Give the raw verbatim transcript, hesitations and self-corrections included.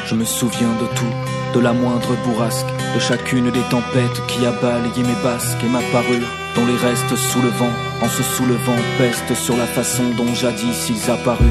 Je me souviens de tout, de la moindre bourrasque, de chacune des tempêtes qui a balayé mes basques et ma parure, dont les restes sous le vent, en se soulevant, pestent sur la façon dont jadis ils apparurent.